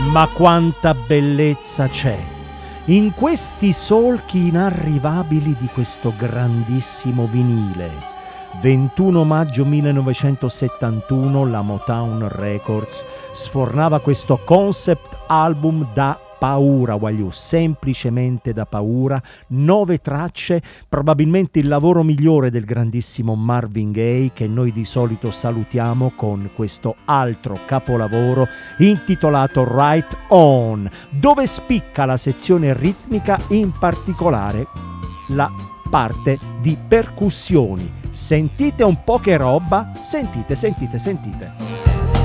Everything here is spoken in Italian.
Ma quanta bellezza c'è in questi solchi inarrivabili di questo grandissimo vinile. 21 maggio 1971 la Motown Records sfornava questo concept album da paura, voglio semplicemente da paura, 9 tracce, probabilmente il lavoro migliore del grandissimo Marvin Gaye, che noi di solito salutiamo con questo altro capolavoro intitolato Right On, dove spicca la sezione ritmica, in particolare la parte di percussioni. Sentite un po' che roba, sentite.